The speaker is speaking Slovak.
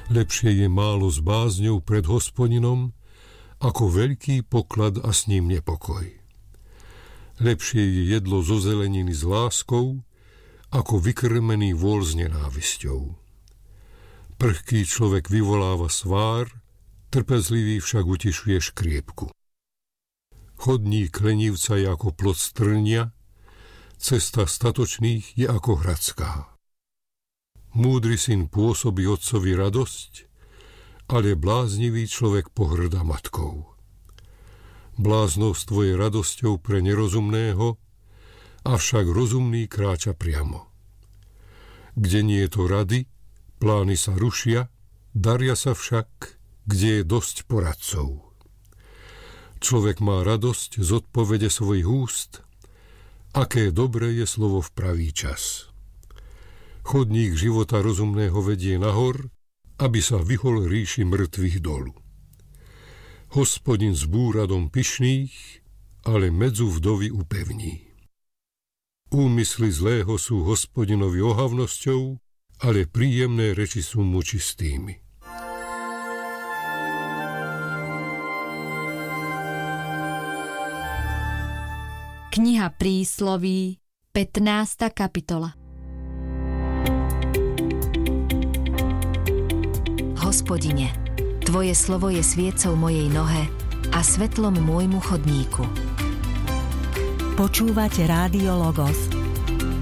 Lepšie je málo s bázňou pred Hospodinom, ako veľký poklad a s ním nepokoj. Lepšie je jedlo zo zeleniny s láskou, ako vykrmený vôl s nenávisťou. Prchký človek vyvoláva svár, trpezlivý však utišuje škriepku. Chodník lenivca je ako plod strnia, cesta statočných je ako hradská. Múdry syn pôsobí otcovi radosť, ale bláznivý človek pohŕda matkou. Bláznostvo je radosťou pre nerozumného, avšak rozumný kráča priamo. Kde nie je to rady, plány sa rušia, daria sa však, kde je dosť poradcov. Človek má radosť z odpovede svojich úst, aké dobré je slovo v pravý čas. Chodník života rozumného vedie nahor, aby sa vyhol ríši mŕtvych dolu. Hospodin zbúra dom pyšných, ale medzu vdovy upevní. Úmysly zlého sú Hospodinovi ohavnosťou, ale príjemné reči sú mu čistými. Kniha Prísloví, 15. kapitola. Hospodine, Tvoje slovo je sviecou mojej nohe a svetlom môjmu chodníku. Počúvate Rádio Logos,